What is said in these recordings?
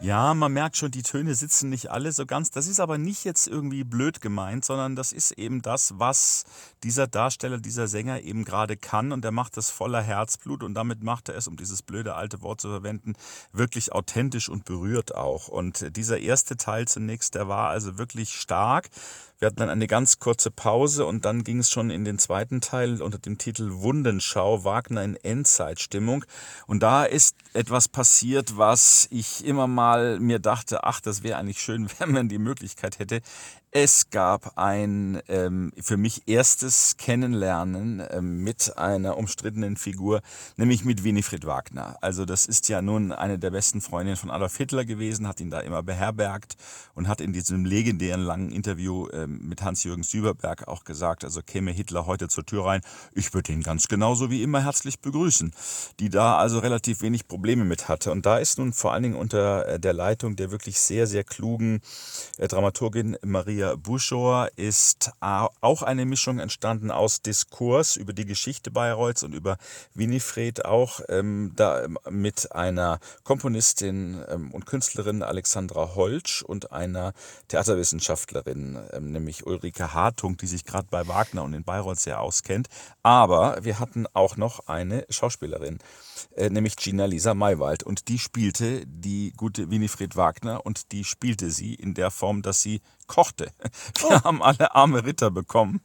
Ja, man merkt schon, die Töne sitzen nicht alle so ganz. Das ist aber nicht jetzt irgendwie blöd gemeint, sondern das ist eben das, was dieser Darsteller, dieser Sänger eben gerade kann. Und er macht das voller Herzblut und damit macht er es, um dieses blöde alte Wort zu verwenden, wirklich authentisch und berührt auch. Und dieser erste Teil zunächst, der war also wirklich stark. Wir hatten dann eine ganz kurze Pause und dann ging es schon in den zweiten Teil unter dem Titel Wundenschau, Wagner in Endzeitstimmung. Und da ist etwas passiert, was ich immer mal mir dachte, ach, das wäre eigentlich schön, wenn man die Möglichkeit hätte. Es gab ein für mich erstes Kennenlernen mit einer umstrittenen Figur, nämlich mit Winifred Wagner. Also das ist ja nun eine der besten Freundinnen von Adolf Hitler gewesen, hat ihn da immer beherbergt und hat in diesem legendären langen Interview mit Hans-Jürgen Süberberg auch gesagt, also käme Hitler heute zur Tür rein, ich würde ihn ganz genauso wie immer herzlich begrüßen, die da also relativ wenig Probleme mit hatte. Und da ist nun vor allen Dingen unter der Leitung der wirklich sehr, sehr klugen Dramaturgin Maria Buschor ist auch eine Mischung entstanden aus Diskurs über die Geschichte Bayreuths und über Winifred auch, da mit einer Komponistin und Künstlerin Alexandra Holtsch und einer Theaterwissenschaftlerin, nämlich Ulrike Hartung, die sich gerade bei Wagner und in Bayreuth sehr auskennt. Aber wir hatten auch noch eine Schauspielerin, nämlich Gina-Lisa Maywald. Und die spielte die gute Winifred Wagner und die spielte sie in der Form, dass sie kochte. Wir haben alle arme Ritter bekommen.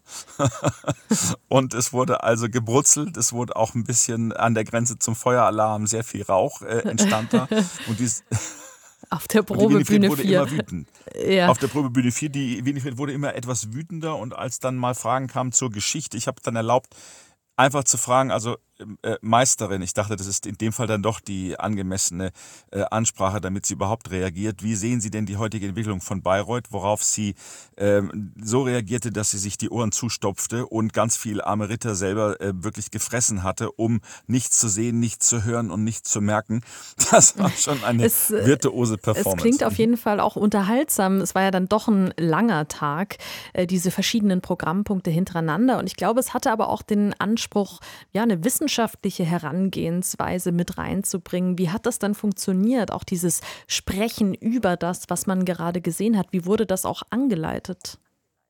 Und es wurde also gebrutzelt. Es wurde auch ein bisschen an der Grenze zum Feueralarm, sehr viel Rauch entstand da. Und dies Auf der und die Winifred Probebühne wurde 4. immer wütend. Ja. Auf der Probebühne 4, die Winifred wurde immer etwas wütender und als dann mal Fragen kamen zur Geschichte, ich habe dann erlaubt, einfach zu fragen, also Meisterin, ich dachte, das ist in dem Fall dann doch die angemessene Ansprache, damit sie überhaupt reagiert. Wie sehen Sie denn die heutige Entwicklung von Bayreuth, worauf sie so reagierte, dass sie sich die Ohren zustopfte und ganz viel arme Ritter selber wirklich gefressen hatte, um nichts zu sehen, nichts zu hören und nichts zu merken. Das war schon eine virtuose Performance. Es klingt auf jeden Fall auch unterhaltsam. Es war ja dann doch ein langer Tag, diese verschiedenen Programmpunkte hintereinander. Und ich glaube, es hatte aber auch den Anspruch, ja, eine wissenschaftliche Herangehensweise mit reinzubringen. Wie hat das dann funktioniert? Auch dieses Sprechen über das, was man gerade gesehen hat. Wie wurde das auch angeleitet?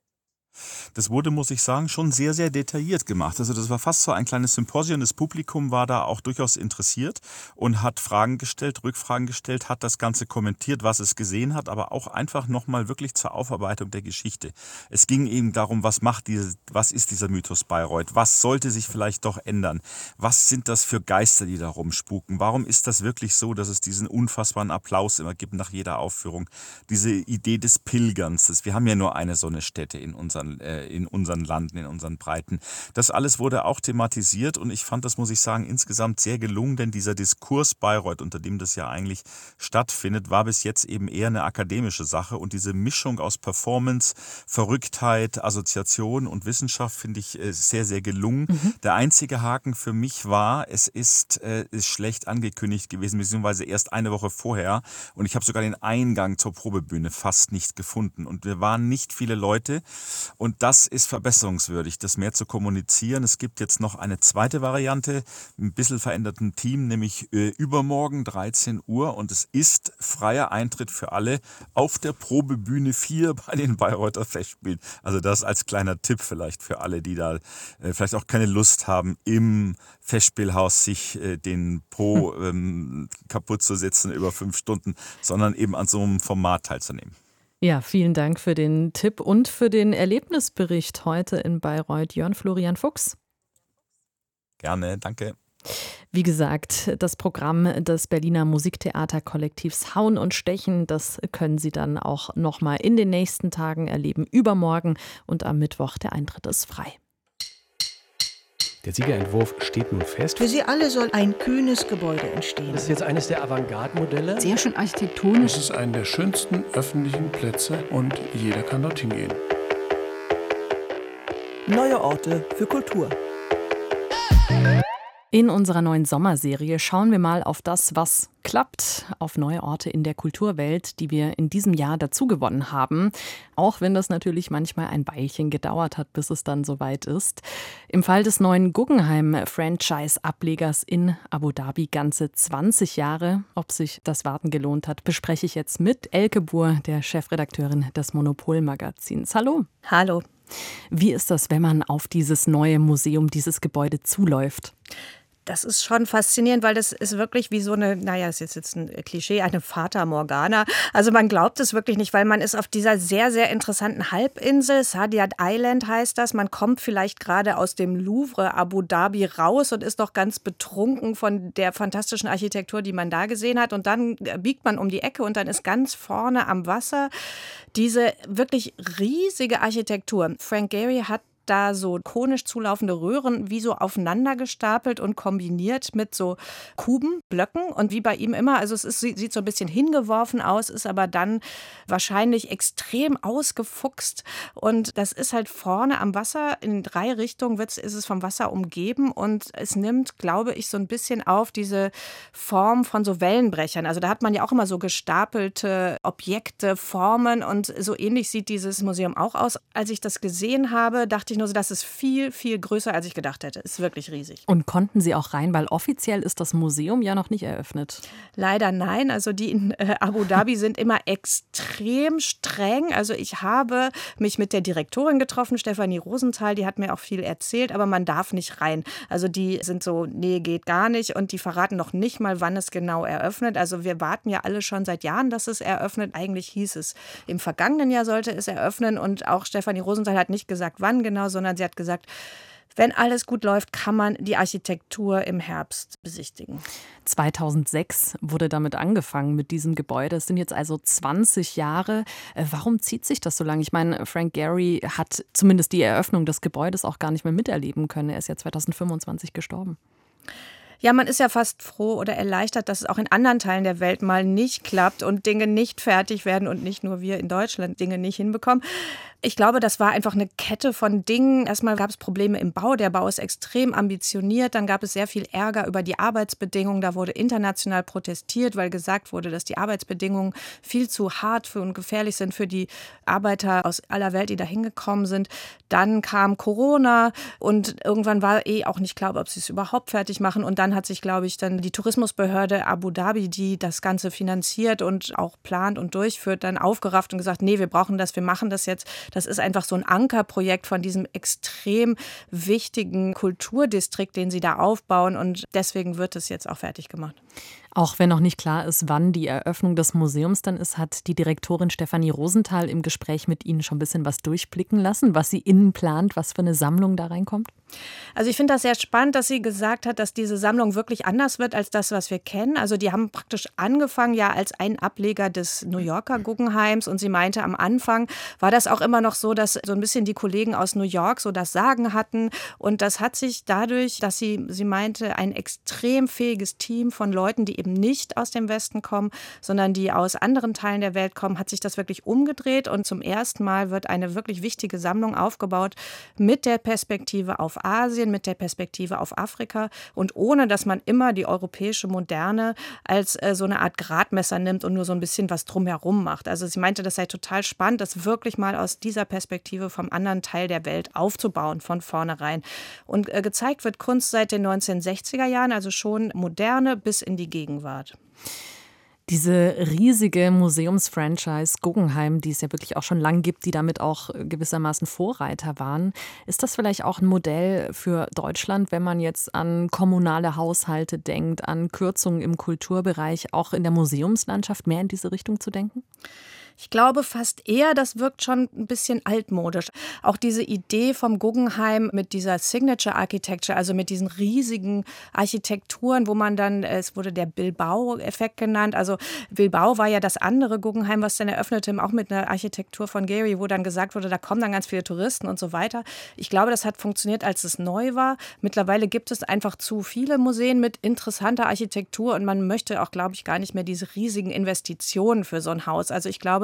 Das wurde, muss ich sagen, schon sehr, sehr detailliert gemacht. Also das war fast so ein kleines Symposium. Das Publikum war da auch durchaus interessiert und hat Fragen gestellt, Rückfragen gestellt, hat das Ganze kommentiert, was es gesehen hat, aber auch einfach nochmal wirklich zur Aufarbeitung der Geschichte. Es ging eben darum, was ist dieser Mythos Bayreuth? Was sollte sich vielleicht doch ändern? Was sind das für Geister, die da rumspuken? Warum ist das wirklich so, dass es diesen unfassbaren Applaus immer gibt nach jeder Aufführung? Diese Idee des Pilgerns. Wir haben ja nur eine so eine Stätte in unseren Landen, in unseren Breiten. Das alles wurde auch thematisiert und ich fand, das muss ich sagen, insgesamt sehr gelungen, denn dieser Diskurs Bayreuth, unter dem das ja eigentlich stattfindet, war bis jetzt eben eher eine akademische Sache und diese Mischung aus Performance, Verrücktheit, Assoziation und Wissenschaft finde ich sehr, sehr gelungen. Der einzige Haken für mich war, es ist schlecht angekündigt gewesen, beziehungsweise erst eine Woche vorher und ich habe sogar den Eingang zur Probebühne fast nicht gefunden und wir waren nicht viele Leute. Und das ist verbesserungswürdig, das mehr zu kommunizieren. Es gibt jetzt noch eine zweite Variante, ein bisschen veränderten Team, nämlich übermorgen 13 Uhr. Und es ist freier Eintritt für alle auf der Probebühne 4 bei den Bayreuther Festspielen. Also das als kleiner Tipp vielleicht für alle, die da vielleicht auch keine Lust haben, im Festspielhaus sich den Po kaputt zu setzen über 5 Stunden, sondern eben an so einem Format teilzunehmen. Ja, vielen Dank für den Tipp und für den Erlebnisbericht heute in Bayreuth. Jörn Florian Fuchs. Gerne, danke. Wie gesagt, das Programm des Berliner Musiktheaterkollektivs Hauen und Stechen, das können Sie dann auch nochmal in den nächsten Tagen erleben. Übermorgen und am Mittwoch, der Eintritt ist frei. Der Siegerentwurf steht nun fest. Für sie alle soll ein kühnes Gebäude entstehen. Das ist jetzt eines der Avantgarde-Modelle. Sehr schön architektonisch. Es ist einer der schönsten öffentlichen Plätze und jeder kann dorthin gehen. Neue Orte für Kultur. In unserer neuen Sommerserie schauen wir mal auf das, was klappt, auf neue Orte in der Kulturwelt, die wir in diesem Jahr dazugewonnen haben. Auch wenn das natürlich manchmal ein Weilchen gedauert hat, bis es dann soweit ist. Im Fall des neuen Guggenheim-Franchise-Ablegers in Abu Dhabi ganze 20 Jahre. Ob sich das Warten gelohnt hat, bespreche ich jetzt mit Elke Buhr, der Chefredakteurin des Monopol-Magazins. Hallo. Hallo. Wie ist das, wenn man auf dieses neue Museum, dieses Gebäude zuläuft? Das ist schon faszinierend, weil das ist wirklich wie so eine, ist jetzt ein Klischee, eine Fata Morgana. Also man glaubt es wirklich nicht, weil man ist auf dieser sehr, sehr interessanten Halbinsel, Saadiyat Island heißt das. Man kommt vielleicht gerade aus dem Louvre Abu Dhabi raus und ist noch ganz betrunken von der fantastischen Architektur, die man da gesehen hat. Und dann biegt man um die Ecke und dann ist ganz vorne am Wasser diese wirklich riesige Architektur. Frank Gehry hat da so konisch zulaufende Röhren wie so aufeinander gestapelt und kombiniert mit so Kuben, Blöcken und wie bei ihm immer, also sieht so ein bisschen hingeworfen aus, ist aber dann wahrscheinlich extrem ausgefuchst und das ist halt vorne am Wasser, in 3 Richtungen ist es vom Wasser umgeben und es nimmt, glaube ich, so ein bisschen auf diese Form von so Wellenbrechern. Also da hat man ja auch immer so gestapelte Objekte, Formen und so ähnlich sieht dieses Museum auch aus. Als ich das gesehen habe, dachte ich nur so, das ist viel, viel größer, als ich gedacht hätte. Ist wirklich riesig. Und konnten Sie auch rein, weil offiziell ist das Museum ja noch nicht eröffnet? Leider nein. Also die in Abu Dhabi sind immer extrem streng. Also ich habe mich mit der Direktorin getroffen, Stefanie Rosenthal, die hat mir auch viel erzählt, aber man darf nicht rein. Also die sind so, nee, geht gar nicht und die verraten noch nicht mal, wann es genau eröffnet. Also wir warten ja alle schon seit Jahren, dass es eröffnet. Eigentlich hieß es, im vergangenen Jahr sollte es eröffnen und auch Stefanie Rosenthal hat nicht gesagt, wann genau, sondern sie hat gesagt, wenn alles gut läuft, kann man die Architektur im Herbst besichtigen. 2006 wurde damit angefangen mit diesem Gebäude. Es sind jetzt also 20 Jahre. Warum zieht sich das so lange? Ich meine, Frank Gehry hat zumindest die Eröffnung des Gebäudes auch gar nicht mehr miterleben können. Er ist ja 2025 gestorben. Ja, man ist ja fast froh oder erleichtert, dass es auch in anderen Teilen der Welt mal nicht klappt und Dinge nicht fertig werden und nicht nur wir in Deutschland Dinge nicht hinbekommen. Ich glaube, das war einfach eine Kette von Dingen. Erstmal gab es Probleme im Bau. Der Bau ist extrem ambitioniert. Dann gab es sehr viel Ärger über die Arbeitsbedingungen. Da wurde international protestiert, weil gesagt wurde, dass die Arbeitsbedingungen viel zu hart und gefährlich sind für die Arbeiter aus aller Welt, die da hingekommen sind. Dann kam Corona und irgendwann war auch nicht klar, ob sie es überhaupt fertig machen. Und dann hat sich, glaube ich, dann die Tourismusbehörde Abu Dhabi, die das Ganze finanziert und auch plant und durchführt, dann aufgerafft und gesagt, nee, wir brauchen das, wir machen das jetzt. Das ist einfach so ein Ankerprojekt von diesem extrem wichtigen Kulturdistrikt, den sie da aufbauen. Und deswegen wird es jetzt auch fertig gemacht. Auch wenn noch nicht klar ist, wann die Eröffnung des Museums dann ist, hat die Direktorin Stefanie Rosenthal im Gespräch mit Ihnen schon ein bisschen was durchblicken lassen, was sie innen plant, was für eine Sammlung da reinkommt? Also ich finde das sehr spannend, dass sie gesagt hat, dass diese Sammlung wirklich anders wird als das, was wir kennen. Also die haben praktisch angefangen ja als ein Ableger des New Yorker Guggenheims und sie meinte, am Anfang war das auch immer noch so, dass so ein bisschen die Kollegen aus New York so das Sagen hatten und das hat sich dadurch, dass sie meinte, ein extrem fähiges Team von Leuten, die eben nicht aus dem Westen kommen, sondern die aus anderen Teilen der Welt kommen, hat sich das wirklich umgedreht und zum ersten Mal wird eine wirklich wichtige Sammlung aufgebaut mit der Perspektive auf Asien, mit der Perspektive auf Afrika und ohne, dass man immer die europäische Moderne als so eine Art Gradmesser nimmt und nur so ein bisschen was drumherum macht. Also sie meinte, das sei total spannend, das wirklich mal aus dieser Perspektive vom anderen Teil der Welt aufzubauen, von vornherein. Und gezeigt wird Kunst seit den 1960er Jahren, also schon moderne bis in die Gegenwart. Diese riesige Museumsfranchise Guggenheim, die es ja wirklich auch schon lang gibt, die damit auch gewissermaßen Vorreiter waren. Ist das vielleicht auch ein Modell für Deutschland, wenn man jetzt an kommunale Haushalte denkt, an Kürzungen im Kulturbereich, auch in der Museumslandschaft mehr in diese Richtung zu denken? Ich glaube fast eher, das wirkt schon ein bisschen altmodisch. Auch diese Idee vom Guggenheim mit dieser Signature Architecture, also mit diesen riesigen Architekturen, wo man dann, es wurde der Bilbao-Effekt genannt, also Bilbao war ja das andere Guggenheim, was dann eröffnete, auch mit einer Architektur von Gehry, wo dann gesagt wurde, da kommen dann ganz viele Touristen und so weiter. Ich glaube, das hat funktioniert, als es neu war. Mittlerweile gibt es einfach zu viele Museen mit interessanter Architektur und man möchte auch, glaube ich, gar nicht mehr diese riesigen Investitionen für so ein Haus. Also ich glaube,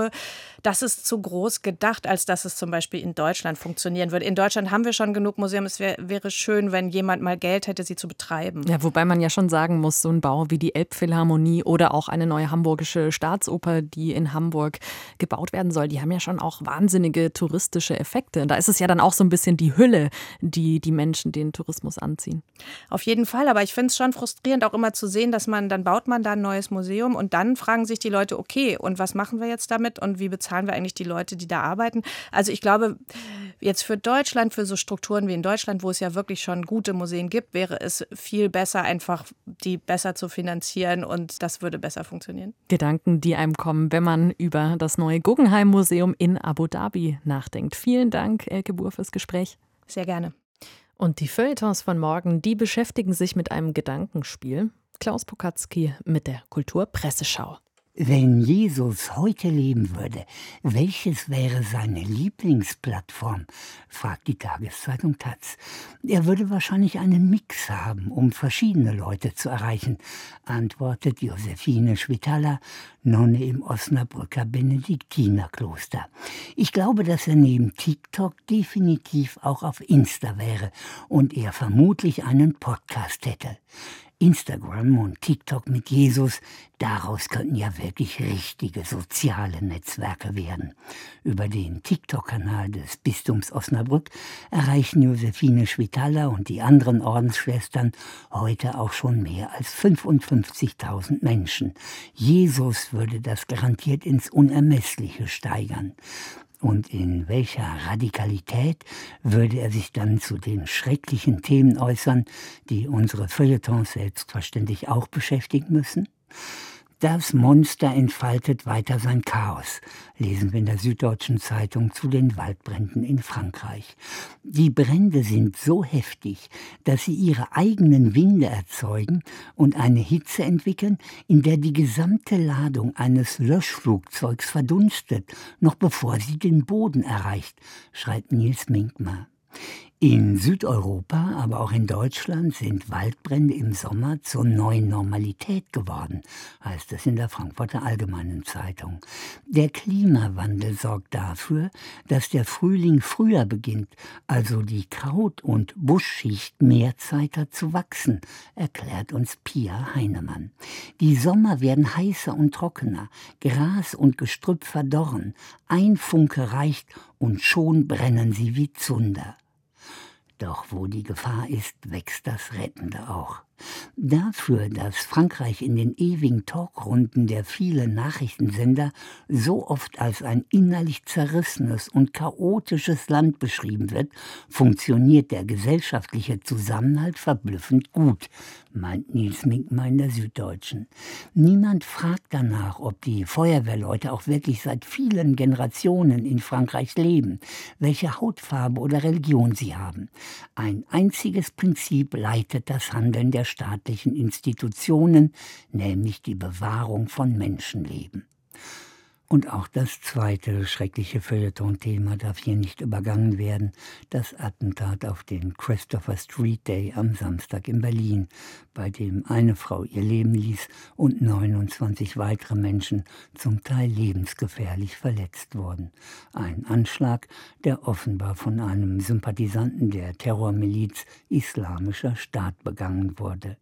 glaube, das ist zu groß gedacht, als dass es zum Beispiel in Deutschland funktionieren würde. In Deutschland haben wir schon genug Museen. Es wäre schön, wenn jemand mal Geld hätte, sie zu betreiben. Ja, wobei man ja schon sagen muss, so ein Bau wie die Elbphilharmonie oder auch eine neue hamburgische Staatsoper, die in Hamburg gebaut werden soll, die haben ja schon auch wahnsinnige touristische Effekte. Da ist es ja dann auch so ein bisschen die Hülle, die die Menschen den Tourismus anziehen. Auf jeden Fall, aber ich finde es schon frustrierend, auch immer zu sehen, dass dann baut man da ein neues Museum und dann fragen sich die Leute, okay, und was machen wir jetzt damit und wie bezahlen wir eigentlich die Leute, die da arbeiten? Also ich glaube, jetzt für Deutschland, für so Strukturen wie in Deutschland, wo es ja wirklich schon gute Museen gibt, wäre es viel besser, einfach die besser zu finanzieren und das würde besser funktionieren. Gedanken, die einem kommen, wenn man über das neue Guggenheim-Museum in Abu Dhabi nachdenkt. Vielen Dank, Elke Buhr, fürs Gespräch. Sehr gerne. Und die Feuilletons von morgen, die beschäftigen sich mit einem Gedankenspiel. Klaus Pokatzki mit der Kulturpresseschau. Wenn Jesus heute leben würde, welches wäre seine Lieblingsplattform? Fragt die Tageszeitung taz. Er würde wahrscheinlich einen Mix haben, um verschiedene Leute zu erreichen, antwortet Josephine Schwitala, Nonne im Osnabrücker Benediktinerkloster. Ich glaube, dass er neben TikTok definitiv auch auf Insta wäre und er vermutlich einen Podcast hätte. Instagram und TikTok mit Jesus, daraus könnten ja wirklich richtige soziale Netzwerke werden. Über den TikTok-Kanal des Bistums Osnabrück erreichen Josephine Schwitala und die anderen Ordensschwestern heute auch schon mehr als 55.000 Menschen. Jesus würde das garantiert ins Unermessliche steigern. Und in welcher Radikalität würde er sich dann zu den schrecklichen Themen äußern, die unsere Feuilletons selbstverständlich auch beschäftigen müssen? Das Monster entfaltet weiter sein Chaos, lesen wir in der Süddeutschen Zeitung zu den Waldbränden in Frankreich. Die Brände sind so heftig, dass sie ihre eigenen Winde erzeugen und eine Hitze entwickeln, in der die gesamte Ladung eines Löschflugzeugs verdunstet, noch bevor sie den Boden erreicht, schreibt Nils Minkmar. In Südeuropa, aber auch in Deutschland sind Waldbrände im Sommer zur neuen Normalität geworden, heißt es in der Frankfurter Allgemeinen Zeitung. Der Klimawandel sorgt dafür, dass der Frühling früher beginnt, also die Kraut- und Buschschicht mehr Zeit hat zu wachsen, erklärt uns Pia Heinemann. Die Sommer werden heißer und trockener, Gras und Gestrüpp verdorren, ein Funke reicht und schon brennen sie wie Zunder. Doch wo die Gefahr ist, wächst das Rettende auch. Dafür, dass Frankreich in den ewigen Talkrunden der vielen Nachrichtensender so oft als ein innerlich zerrissenes und chaotisches Land beschrieben wird, funktioniert der gesellschaftliche Zusammenhalt verblüffend gut, meint Nils Minkmar in der Süddeutschen. Niemand fragt danach, ob die Feuerwehrleute auch wirklich seit vielen Generationen in Frankreich leben, welche Hautfarbe oder Religion sie haben. Ein einziges Prinzip leitet das Handeln der staatlichen Institutionen, nämlich die Bewahrung von Menschenleben. Und auch das zweite schreckliche Feuilleton-Thema darf hier nicht übergangen werden, das Attentat auf den Christopher Street Day am Samstag in Berlin, bei dem eine Frau ihr Leben ließ und 29 weitere Menschen zum Teil lebensgefährlich verletzt wurden. Ein Anschlag, der offenbar von einem Sympathisanten der Terrormiliz Islamischer Staat begangen wurde.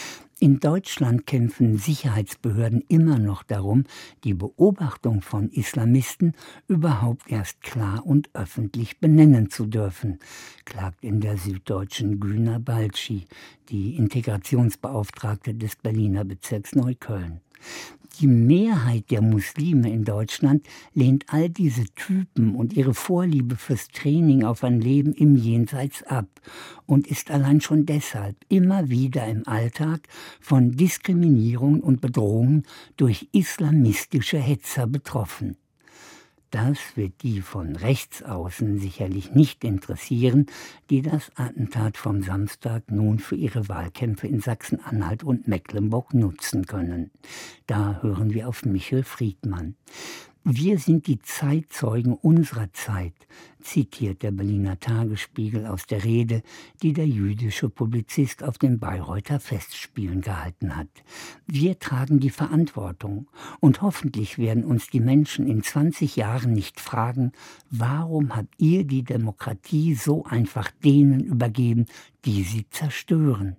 In Deutschland kämpfen Sicherheitsbehörden immer noch darum, die Beobachtung von Islamisten überhaupt erst klar und öffentlich benennen zu dürfen, klagt in der Süddeutschen Güner Balci, die Integrationsbeauftragte des Berliner Bezirks Neukölln. Die Mehrheit der Muslime in Deutschland lehnt all diese Typen und ihre Vorliebe fürs Training auf ein Leben im Jenseits ab und ist allein schon deshalb immer wieder im Alltag von Diskriminierung und Bedrohungen durch islamistische Hetzer betroffen. Das wird die von rechts außen sicherlich nicht interessieren, die das Attentat vom Samstag nun für ihre Wahlkämpfe in Sachsen-Anhalt und Mecklenburg nutzen können. Da hören wir auf Michel Friedmann. Wir sind die Zeitzeugen unserer Zeit, zitiert der Berliner Tagesspiegel aus der Rede, die der jüdische Publizist auf den Bayreuther Festspielen gehalten hat. Wir tragen die Verantwortung und hoffentlich werden uns die Menschen in 20 Jahren nicht fragen, warum habt ihr die Demokratie so einfach denen übergeben, die sie zerstören?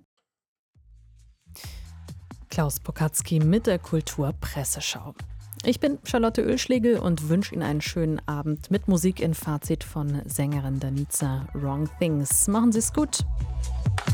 Klaus Pokatzki mit der Kulturpresseschau. Ich bin Charlotte Oehlschlegel und wünsche Ihnen einen schönen Abend mit Musik in Fazit von Sängerin Danica Wrong Things. Machen Sie es gut.